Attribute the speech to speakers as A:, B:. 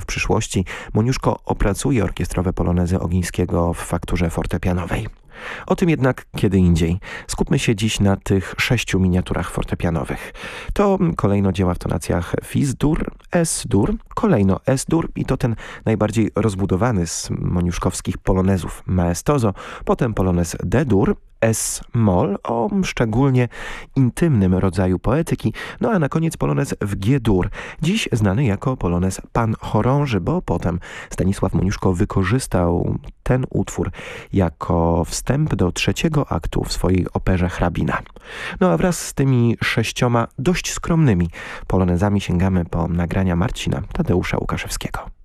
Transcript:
A: przyszłości Moniuszko opracuje orkiestrowe polonezy Ogińskiego w fakturze fortepianowej. O tym jednak kiedy indziej. Skupmy się dziś na tych 6 miniaturach fortepianowych. To kolejno dzieła w tonacjach Fis-dur, Es-dur, kolejno Es-dur i to ten najbardziej rozbudowany z moniuszkowskich polonezów maestoso, potem polonez D-dur, Es-moll o szczególnie intymnym rodzaju poetyki, no a na koniec polonez w G-dur, dziś znany jako polonez pan-chorąży, bo potem Stanisław Moniuszko wykorzystał ten utwór jako wstęp do 3. aktu w swojej operze Hrabina. No a wraz z tymi 6 dość skromnymi polonezami sięgamy po nagrania Marcina Tadeusza Łukaszewskiego.